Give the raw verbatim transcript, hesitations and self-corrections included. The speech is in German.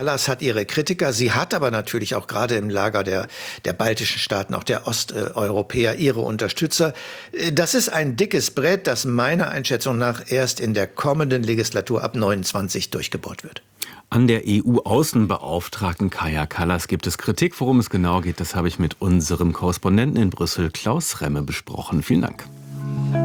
Kallas hat ihre Kritiker, sie hat aber natürlich auch gerade im Lager der, der baltischen Staaten, auch der Osteuropäer, ihre Unterstützer. Das ist ein dickes Brett, das meiner Einschätzung nach erst in der kommenden Legislatur ab neunundzwanzig durchgebohrt wird. An der E U-Außenbeauftragten Kaja Kallas gibt es Kritik. Worum es genau geht, das habe ich mit unserem Korrespondenten in Brüssel, Klaus Remme, besprochen. Vielen Dank.